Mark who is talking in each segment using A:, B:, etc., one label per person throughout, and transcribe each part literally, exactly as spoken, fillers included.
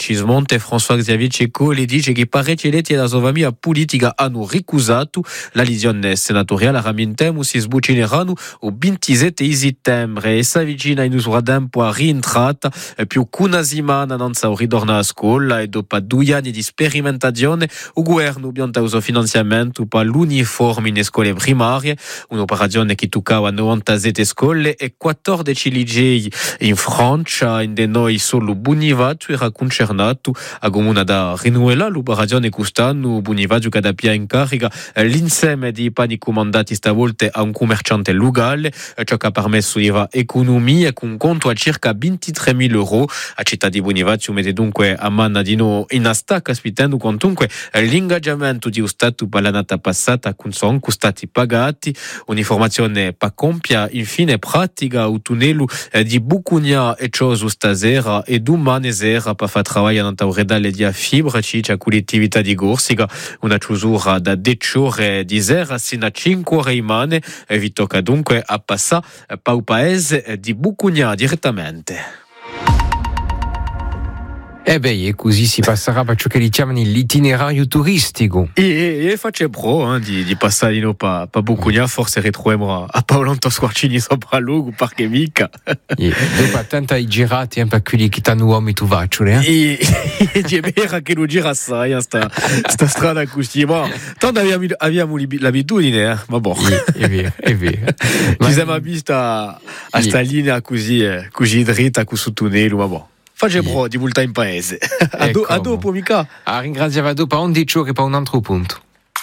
A: Cismonte, François Xavier Cecco le dice che parecchi la sovamia politica hanno ricusato la lesione senatoriale a Ramintemu si sbucineranno o ventisette di settembre e si avvicina in usura po' a rientrata più che una settimana non sa ritorna a scuola e dopo due anni di sperimentazione il governo ha usato finanziamento per l'uniforme in scuole primarie, un'operazione che toccava novantasette scuole e quattordici licei in Francia, in de noi solo Bunivacio era concernato a comune da rinnovare l'operazione quest'anno. Bunivacio che da pia in carica l'insieme di pani comandati stavolta a un commerciante locale, ciò che ha permesso di fare economia con conto a circa ventitremila euro. A città di Bunivacio mette dunque a mano di noi in astacca aspettando quantunque l'ingaggiamento di Stato per l'annata passata con sono stati pagati, un'informazione pa compia infine pratica o tunnelu di Bucugna e ciò stasera e domani sera per fare travagliare nella redale di fibra ciccia collettività di Gorsica, una chiusura da dieci ore di sera sino a cinque ore rimane e vi tocca dunque a passare pa il paese di Bucugna direttamente.
B: Eh beh, e così si passerà per ciò che chiamano l'itinerario turistico.
A: E, e, e faccio pro eh, di, di passare di no pa, pa Bucugna, forse ritroviamo a Paolo Squarcini sopra Lugo, perché mica.
B: E dopo attenta ai girati un po' quelli che t'hanno uomo tu vacciole, eh?
A: E, e c'è vera che lo gira assai, sta, sta strada così. Bon, tanto abbiamo, abbiamo l'abitudine, eh? Ma boh.
B: È vero, è vero.
A: Ci siamo visti a, a sta linea così, così dritta, con su tunnel, ma boh. Faccio pro di volta in paese. A, do, a dopo, mica.
B: A ringraziava dopo a undici ore per un altro punto.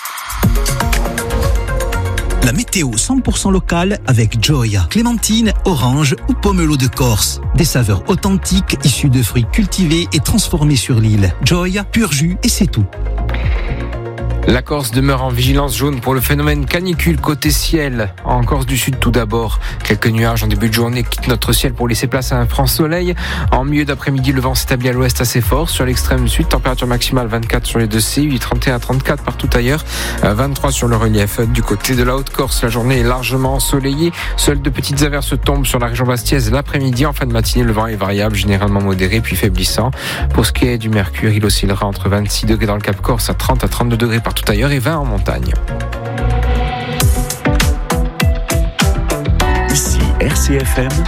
C: La météo cent pour cent locale avec Joy. Clémentine, orange ou pomelo de Corse. Des saveurs authentiques issues de fruits cultivés et transformés sur l'île. Joy, pur jus et c'est tout.
B: La Corse demeure en vigilance jaune pour le phénomène canicule côté ciel. En Corse du Sud tout d'abord, quelques nuages en début de journée quittent notre ciel pour laisser place à un franc soleil. En milieu d'après-midi, le vent s'établit à l'ouest assez fort. Sur l'extrême sud, température maximale vingt-quatre sur les deux C I, trente et un à trente-quatre partout ailleurs, vingt-trois sur le relief. Du côté de la Haute-Corse, la journée est largement ensoleillée. Seules de petites averses tombent sur la région bastiaise l'après-midi. En fin de matinée, le vent est variable, généralement modéré puis faiblissant. Pour ce qui est du mercure, il oscillera entre vingt-six degrés dans le Cap Corse à trente à trente-deux degrés partout ailleurs et vingt en montagne.
D: Ici R C F M.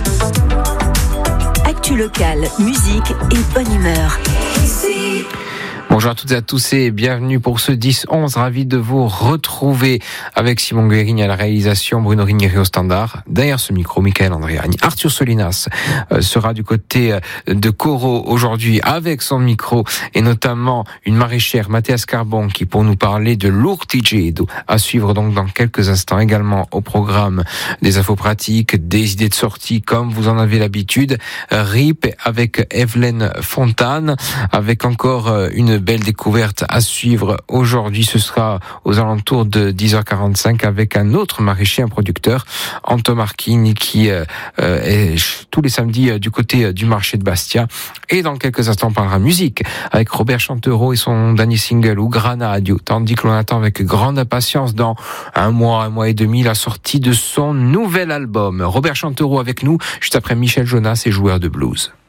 E: Actu locale, musique et bonne humeur.
B: Bonjour à toutes et à tous et bienvenue pour ce dix onze. Ravi de vous retrouver avec Simon Guérigne à la réalisation, Bruno Rinieri au standard. Derrière ce micro, Michael Andriani. Arthur Solinas euh, sera du côté de Coro aujourd'hui avec son micro et notamment une maraîchère, Mathias Carbon, qui pour nous parler de l'Urtigedo. À suivre donc dans quelques instants également au programme des infos pratiques, des idées de sortie comme vous en avez l'habitude. R I P avec Evelyne Fontane, avec encore une belle découverte à suivre aujourd'hui. Ce sera aux alentours de dix heures quarante-cinq avec un autre maraîcher, un producteur, Anto Marchini, qui euh, est tous les samedis euh, du côté euh, du marché de Bastia. Et dans quelques instants, on parlera musique avec Robert Chantereau et son dernier single ou Granadio. Tandis que l'on attend avec grande impatience dans un mois, un mois et demi, la sortie de son nouvel album. Robert Chantereau avec nous, juste après Michel Jonas et Joueur de blues.